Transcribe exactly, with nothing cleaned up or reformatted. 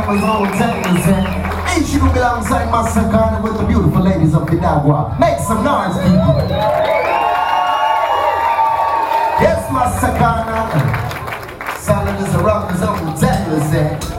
was on Taylor's head. Each you be alongside my Sakana with the beautiful ladies of Cadagua. Make some noise, people. Yes, my Sakana. Solid as a rock is on Taylor's head.